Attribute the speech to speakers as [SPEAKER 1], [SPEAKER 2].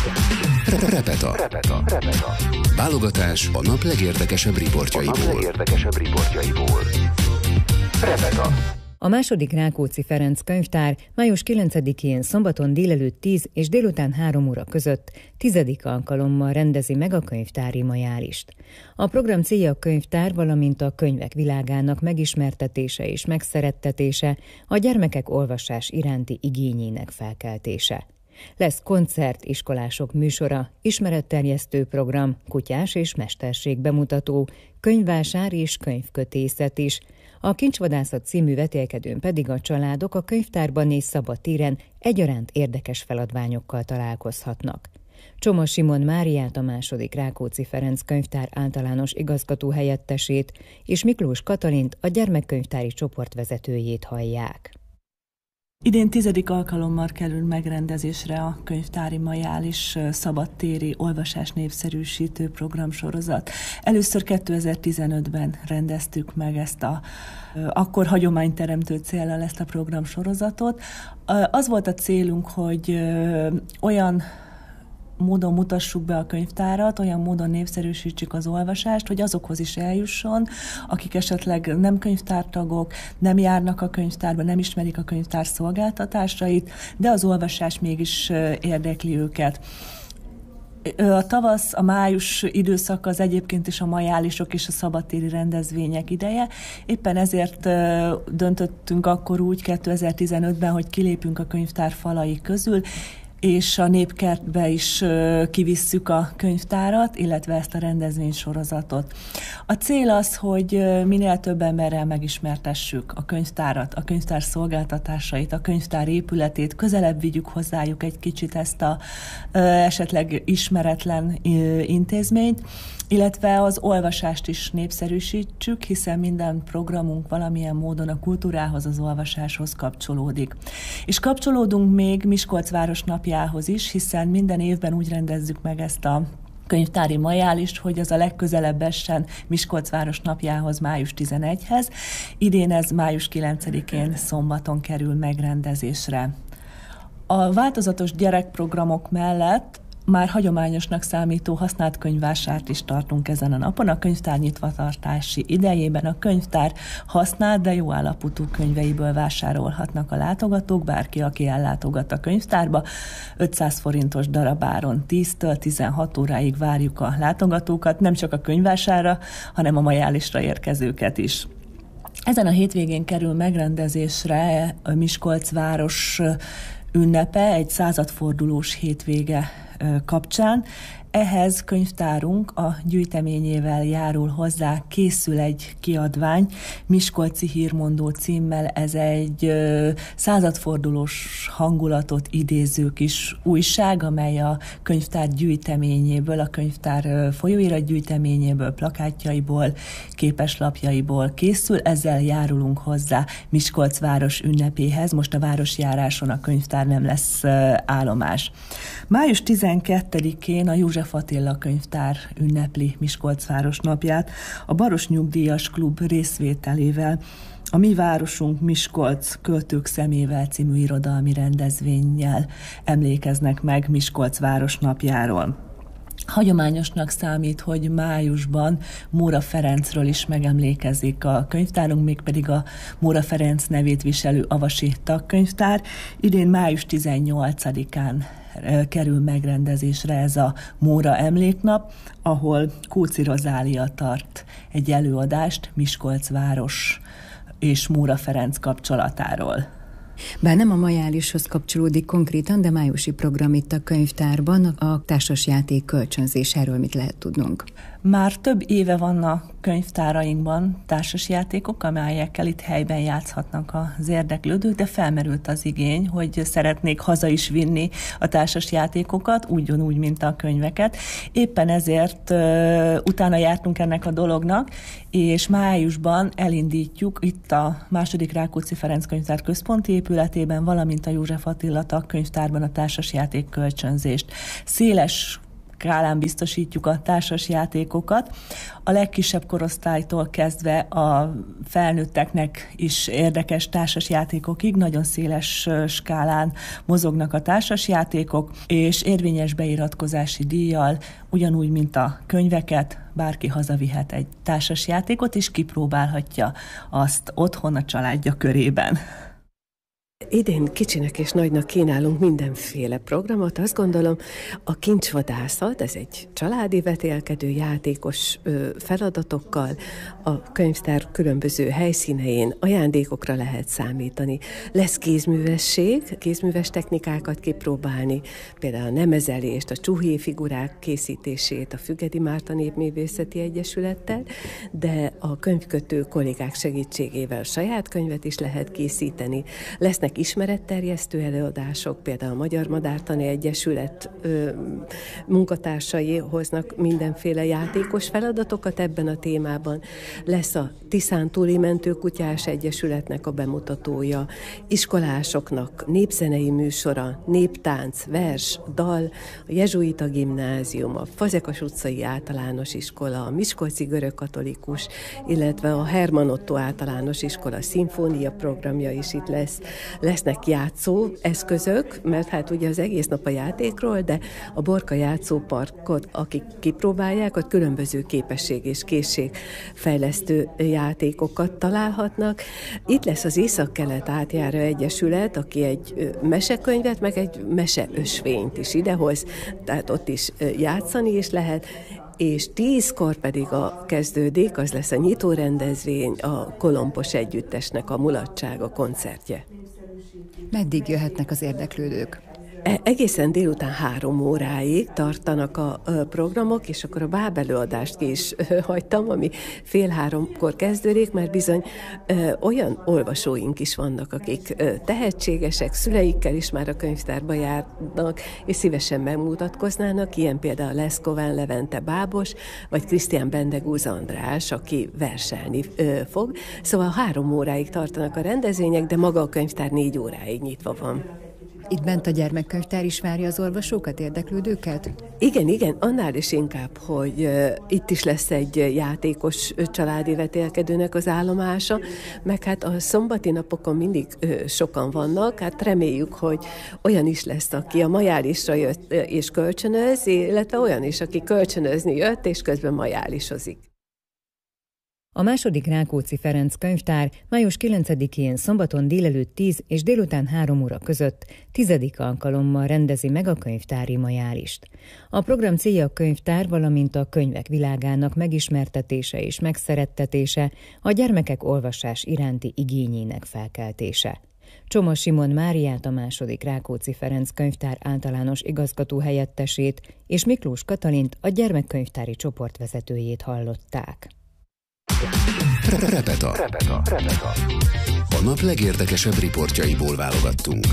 [SPEAKER 1] Repeta. Válogatás a nap legérdekesebb riportjaiból. Repeta.
[SPEAKER 2] A második Rákóczi Ferenc könyvtár május 9-én szombaton délelőtt 10 és délután 3 óra között 10. alkalommal rendezi meg a könyvtári majálist. A program célja a könyvtár, valamint a könyvek világának megismertetése és megszerettetése, a gyermekek olvasás iránti igényének felkeltése. Lesz koncert, iskolások műsora, ismeretterjesztő program, kutyás és mesterség bemutató, könyvvásár és könyvkötészet is. A Kincsvadászat című vetélkedőn pedig a családok a könyvtárban és szabadtéren egyaránt érdekes feladványokkal találkozhatnak. Csoma Simon Máriát, a második Rákóczi Ferenc könyvtár általános igazgató helyettesét és Miklós Katalint, a gyermekkönyvtári csoportvezetőjét hallják.
[SPEAKER 3] Idén 10. alkalommal kerül megrendezésre a könyvtári majális szabadtéri olvasás népszerűsítő programsorozat. Először 2015-ben rendeztük meg ezt akkor hagyományteremtő céllal ezt a programsorozatot. Az volt a célunk, hogy olyan módon mutassuk be a könyvtárat, olyan módon népszerűsítsük az olvasást, hogy azokhoz is eljusson, akik esetleg nem könyvtártagok, nem járnak a könyvtárba, nem ismerik a könyvtár szolgáltatásait, de az olvasás mégis érdekli őket. A tavasz, a május időszak az egyébként is a majálisok és a szabadtéri rendezvények ideje. Éppen ezért döntöttünk akkor úgy 2015-ben, hogy kilépünk a könyvtár falai közül, és a Népkertbe is kivisszük a könyvtárat, illetve ezt a rendezvénysorozatot. A cél az, hogy minél több emberrel megismertessük a könyvtárat, a könyvtár szolgáltatásait, a könyvtár épületét, közelebb vigyük hozzájuk egy kicsit ezt a esetleg ismeretlen intézményt, illetve az olvasást is népszerűsítsük, hiszen minden programunk valamilyen módon a kultúrához, az olvasáshoz kapcsolódik. És kapcsolódunk még Miskolc városnapjához is, hiszen minden évben úgy rendezzük meg ezt a könyvtári majálist, hogy az a legközelebb essen Miskolc városnapjához, május 11-hez. Idén ez május 9-én szombaton kerül megrendezésre. A változatos gyerekprogramok mellett már hagyományosnak számító használt könyvvásárt is tartunk ezen a napon. A könyvtár nyitvatartási idejében a könyvtár használt, de jó állapotú könyveiből vásárolhatnak a látogatók, bárki, aki ellátogat a könyvtárba. 500 forintos darabáron 10-től 16 óráig várjuk a látogatókat, nem csak a könyvvásárra, hanem a majálisra érkezőket is. Ezen a hétvégén kerül megrendezésre a Miskolc város ünnepe, egy századfordulós hétvége kapcsán. Ehhez könyvtárunk a gyűjteményével járul hozzá, készül egy kiadvány, Miskolci Hírmondó címmel. Ez egy századfordulós hangulatot idéző kis újság, amely a könyvtár gyűjteményéből, a könyvtár folyóirat gyűjteményéből, plakátjaiból, képeslapjaiból készül. Ezzel járulunk hozzá Miskolc város ünnepéhez. Most a városjáráson a könyvtár nem lesz állomás. Május 12-én a József Attila könyvtár ünnepli Miskolc városnapját a Baros Nyugdíjas Klub részvételével. A Mi Városunk Miskolc Költők szemével című irodalmi rendezvénnyel emlékeznek meg Miskolc városnapjáról. Hagyományosnak számít, hogy májusban Móra Ferencről is megemlékezik a könyvtárunk, mégpedig a Móra Ferenc nevét viselő avasi tagkönyvtár. Idén május 18-án kerül megrendezésre ez a Móra emléknap, ahol Kóczi Rozália tart egy előadást Miskolc város és Móra Ferenc kapcsolatáról.
[SPEAKER 2] Bár nem a majálishoz kapcsolódik konkrétan, de májusi program itt a könyvtárban, a társasjáték kölcsönzés, erről mit lehet tudnunk?
[SPEAKER 3] Már több éve vannak könyvtárainkban társasjátékok, amelyekkel itt helyben játszhatnak az érdeklődők, de felmerült az igény, hogy szeretnék haza is vinni a társasjátékokat, ugyanúgy, mint a könyveket. Éppen ezért utána jártunk ennek a dolognak, és májusban elindítjuk itt a második Rákóczi Ferenc könyvtár központi épületében, valamint a József Attila tagkönyvtárban a társasjáték kölcsönzést. Széles skálán biztosítjuk a társasjátékokat. A legkisebb korosztálytól kezdve a felnőtteknek is érdekes társasjátékokig nagyon széles skálán mozognak a társasjátékok, és érvényes beiratkozási díjjal, ugyanúgy, mint a könyveket, bárki hazavihet egy társasjátékot, és kipróbálhatja azt otthon a családja körében.
[SPEAKER 4] Idén kicsinek és nagynak kínálunk mindenféle programot. Azt gondolom, a kincsvadászat, ez egy családi vetélkedő játékos feladatokkal, a könyvtár különböző helyszínein ajándékokra lehet számítani. Lesz kézművesség, kézműves technikákat kipróbálni, például a nemezelést, a csuhé figurák készítését a Függedi Márta Népművészeti Egyesülettel, de a könyvkötő kollégák segítségével saját könyvet is lehet készíteni. Lesznek ismeretterjesztő előadások, például a Magyar Madártani Egyesület munkatársai hoznak mindenféle játékos feladatokat ebben a témában. Lesz a Tiszán túli Mentőkutyás Egyesületnek a bemutatója, iskolásoknak népzenei műsora, néptánc, vers, dal, a Jezsuita Gimnázium, a Fazekas utcai általános iskola, a Miskolci Görögkatolikus, illetve a Herman Otto általános iskola szimfónia programja is itt lesz. Lesznek játszó eszközök, mert hát ugye az egész nap a játékról, de a Borka játszóparkot, akik kipróbálják, ott különböző képesség és készségfejlesztő játékokat találhatnak. Itt lesz az Észak-Kelet Átjáró Egyesület, aki egy mesekönyvet, meg egy meseösvényt is idehoz, tehát ott is játszani is lehet, és 10-kor pedig kezdődik, az lesz a nyitó rendezvény, a Kolompos Együttesnek a mulatsága koncertje.
[SPEAKER 2] Meddig jöhetnek az érdeklődők?
[SPEAKER 4] Egészen délután 3 óráig tartanak a programok, és akkor a bábelőadást ki is hagytam, ami 2:30-kor kezdődik, mert bizony olyan olvasóink is vannak, akik tehetségesek, szüleikkel is már a könyvtárba járnak, és szívesen megmutatkoznának, ilyen például Leszkován Levente bábos, vagy Krisztián Bendegúz András, aki verselni fog. Szóval 3 óráig tartanak a rendezvények, de maga a könyvtár 4 óráig nyitva van.
[SPEAKER 2] Itt bent a gyermekkönyvtár is várja az olvasókat, érdeklődőket?
[SPEAKER 4] Igen, annál is inkább, hogy itt is lesz egy játékos családi vetélkedőnek az állomása, meg hát a szombati napokon mindig sokan vannak, hát reméljük, hogy olyan is lesz, aki a majálisra jött és kölcsönöz, illetve olyan is, aki kölcsönözni jött és közben majálisozik.
[SPEAKER 2] A második Rákóczi Ferenc könyvtár május 9-én szombaton délelőtt 10 és délután 3 óra között 10. alkalommal rendezi meg a könyvtári majálist. A program célja a könyvtár, valamint a könyvek világának megismertetése és megszerettetése, a gyermekek olvasás iránti igényének felkeltése. Csoma Simon Máriát, a második Rákóczi Ferenc könyvtár általános igazgató helyettesét és Miklós Katalint, a gyermekkönyvtári csoportvezetőjét hallották.
[SPEAKER 1] Repeta. A nap legérdekesebb riportjaiból válogattunk.